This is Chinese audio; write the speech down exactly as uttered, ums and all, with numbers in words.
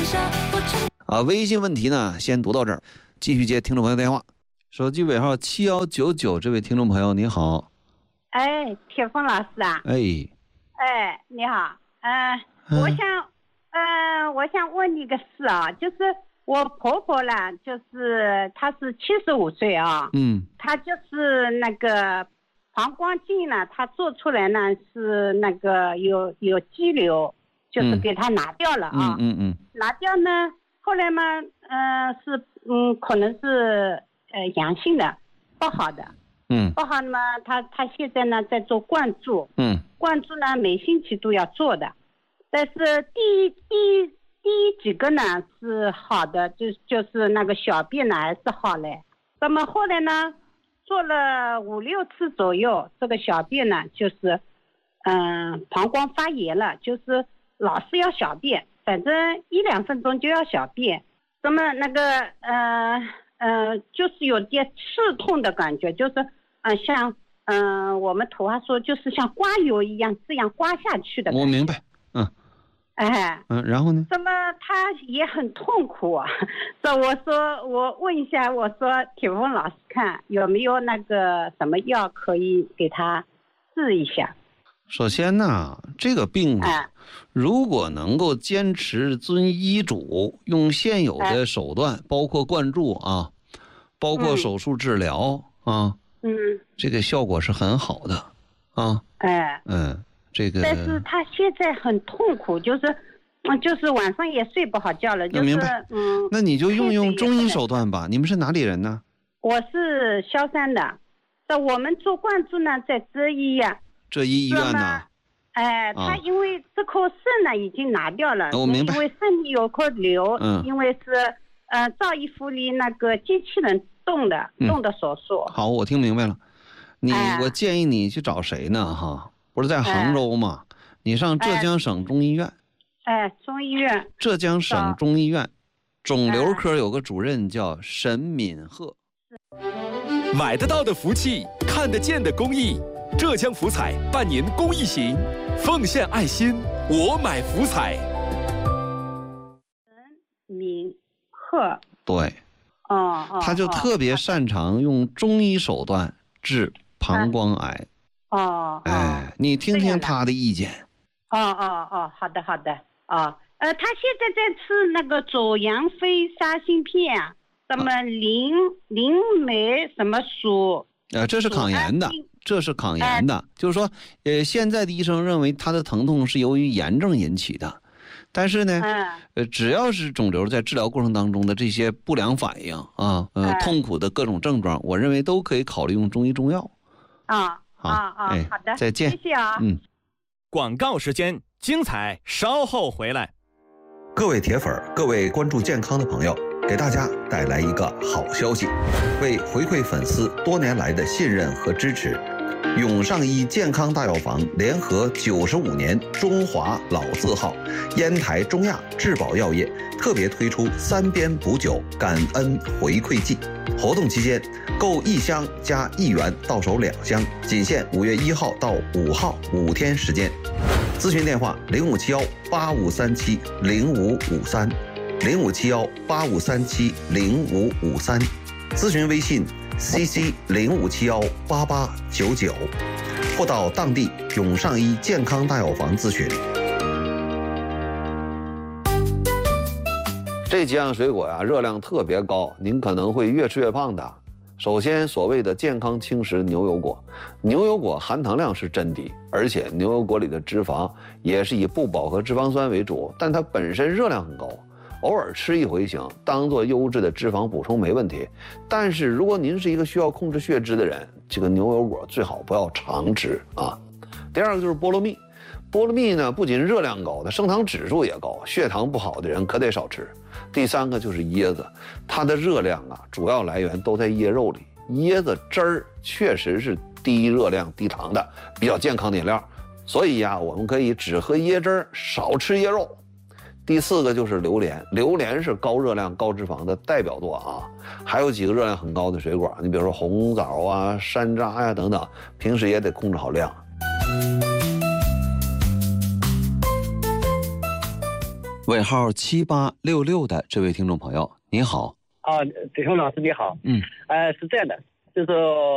啊，微信问题呢，先读到这儿，继续接听众朋友电话。手机尾号七幺九九，这位听众朋友你好。 哎，铁峰老师啊。 哎。 哎，你好。嗯、呃，我想，嗯、呃，我想问你个事啊，就是我婆婆呢，就是她是七十五岁啊。 嗯。 她就是那个膀胱镜呢，她做出来呢是那个有有肌瘤，就是给她拿掉了啊。 嗯嗯嗯。 拿掉呢，后来嘛，嗯、呃，是嗯，可能是呃阳性的，不好的。 嗯。 不好嘛，她她现在呢在做灌注。 嗯。 灌注呢每星期都要做的，但是第一第一第一几个呢是好的，就就是那个小便呢还是好嘞。那么后来呢做了五六次左右，这个小便呢就是嗯、呃、膀胱发炎了，就是老是要小便，反正一两分钟就要小便。那么那个呃呃就是有点刺痛的感觉，就是嗯、呃、像嗯、呃，我们土话说就是像刮油一样，这样刮下去的。 我明白，嗯， 哎， 嗯，然后呢？ 那么他也很痛苦啊。所以我说，我问一下，我说铁峰老师看有没有那个什么药可以给他治一下。 首先呢，这个病啊， 哎、 如果能够坚持遵医嘱，用现有的手段，哎、包括灌注啊，包括手术治疗、嗯、啊。 嗯， 这个效果是很好的，啊， 哎， 嗯，这个， 但是他现在很痛苦，就是，嗯，就是晚上也睡不好觉了，就是， 明白， 嗯， 那你就用用中医手段吧。你们是哪里人呢？ 我是萧山的，在我们做灌注呢，在浙医呀。 浙医医院呢？ 哎，他因为这颗肾呢已经拿掉了， 我明白， 因为肾里有颗瘤， 嗯， 因为是呃赵一福里那个机器人。动的动的手术、 嗯。好，我听明白了。你、 哎、 我建议你去找谁呢？哈，不是在杭州吗？哎、你上浙江省中医院。 哎，中医院。 浙江省中医院，肿瘤科有个主任叫沈敏鹤。 买得到的福气，看得见的公益，浙江福彩办年公益行，奉献爱心，我买福彩。 沈敏鹤。 对。 哦哦， 他就特别擅长用中医手段治膀胱癌。 哦， 哎，你听听他的意见。 哦哦哦，好的好的。哦，呃，他现在在吃那个左阳飞沙星片啊，什么磷磷镁什么属。 呃，这是抗炎的，这是抗炎的，就是说，呃，现在的医生认为他的疼痛是由于炎症引起的。但是呢，呃，只要是肿瘤在治疗过程当中的这些不良反应啊，呃，痛苦的各种症状，我认为都可以考虑用中医中药。 啊，好啊啊，好的， 再见， 谢谢啊。 嗯。 广告时间，精彩稍后回来。 各位铁粉，各位关注健康的朋友，给大家带来一个好消息，为回馈粉丝多年来的信任和支持。永上医健康大药房联合九十五年中华老字号烟台中亚质保药业，特别推出三边补酒感恩回馈季。活动期间，购一箱加一元到手两箱，仅限五月一号到五号五天时间。咨询电话零五七幺八五三七零五五三零五七幺八五三七零五五三，咨询微信。C C 零五七幺八八九九，或到当地永上医健康大药房咨询。 这几样水果呀、啊，热量特别高，您可能会越吃越胖的。首先，所谓的健康轻食牛油果，牛油果含糖量是真低，而且牛油果里的脂肪也是以不饱和脂肪酸为主，但它本身热量很高。偶尔吃一回行，当做优质的脂肪补充没问题。但是如果您是一个需要控制血脂的人，这个牛油果最好不要常吃啊。第二个就是菠萝蜜，菠萝蜜呢不仅热量高，它升糖指数也高，血糖不好的人可得少吃。第三个就是椰子，它的热量啊主要来源都在椰肉里，椰子汁儿确实是低热量低糖的比较健康的饮料，所以呀、啊、我们可以只喝椰汁儿，少吃椰肉。第四个就是榴莲，榴莲是高热量高脂肪的代表作啊，还有几个热量很高的水果，你比如说红枣啊、山楂呀等等，平时也得控制好量。 尾号七八六六的这位听众朋友，您好。 啊，子雄老师你好。 嗯， 呃，是这样的，就是